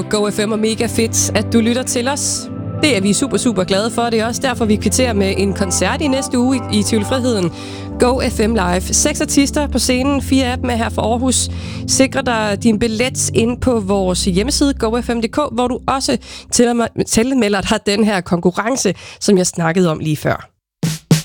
GoFM og mega fedt, at du lytter til os. Det er vi super glade for. Det er også derfor, vi kvitterer med en koncert i næste uge i Tivoli Friheden. GoFM Live. 6 artister på scenen, 4 af dem er her fra Aarhus. Sikre dig din billet ind på vores hjemmeside gofm.dk, hvor du også tilmelder dig den her konkurrence, som jeg snakkede om lige før.